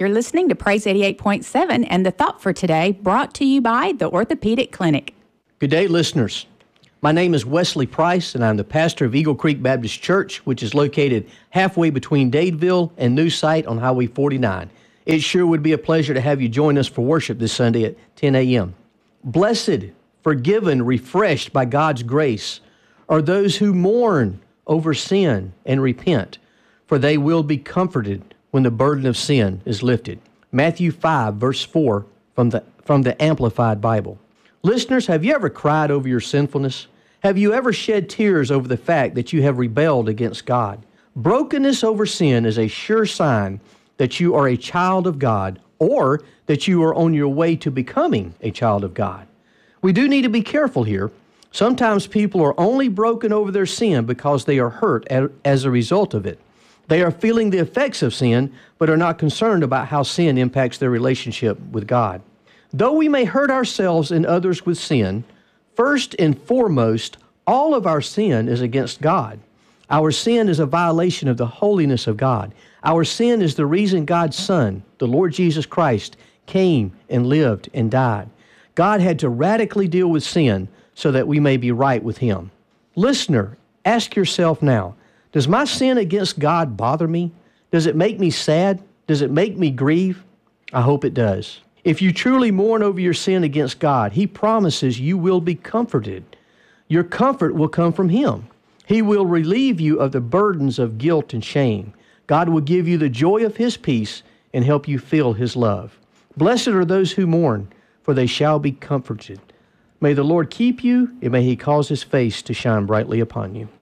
You're listening to Praise 88.7 and the thought for today brought to you by the Orthopedic Clinic. Good day, listeners. My name is Wesley Price, and I'm the pastor of Eagle Creek Baptist Church, which is located halfway between Dadeville and New Site on Highway 49. It sure would be a pleasure to have you join us for worship this Sunday at 10 a.m. Blessed, forgiven, refreshed by God's grace are those who mourn over sin and repent, for they will be comforted when the burden of sin is lifted. Matthew 5, verse 4 from the Amplified Bible. Listeners, have you ever cried over your sinfulness? Have you ever shed tears over the fact that you have rebelled against God? Brokenness over sin is a sure sign that you are a child of God or that you are on your way to becoming a child of God. We do need to be careful here. Sometimes people are only broken over their sin because they are hurt as a result of it. They are feeling the effects of sin, but are not concerned about how sin impacts their relationship with God. Though we may hurt ourselves and others with sin, first and foremost, all of our sin is against God. Our sin is a violation of the holiness of God. Our sin is the reason God's Son, the Lord Jesus Christ, came and lived and died. God had to radically deal with sin so that we may be right with Him. Listener, ask yourself now, does my sin against God bother me? Does it make me sad? Does it make me grieve? I hope it does. If you truly mourn over your sin against God, He promises you will be comforted. Your comfort will come from Him. He will relieve you of the burdens of guilt and shame. God will give you the joy of His peace and help you feel His love. Blessed are those who mourn, for they shall be comforted. May the Lord keep you, and may He cause His face to shine brightly upon you.